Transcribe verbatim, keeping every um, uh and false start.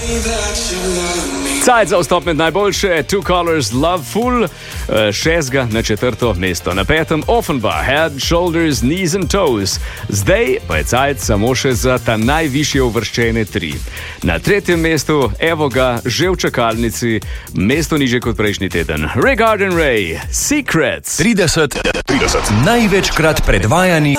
Cajt za vstop med najboljše, Two Colors Loveful, šestega na četrto mesto. Na petem Offenbach, Head, Shoulders, Knees and Toes. Zdaj pa je cajt samo še za ta najvišje uvrščene tri. Na tretjem mestu, evo ga, že v čakalnici, mesto niže kot prejšnji teden. Ray Garden Ray, Secrets. trideset, trideset največkrat predvajani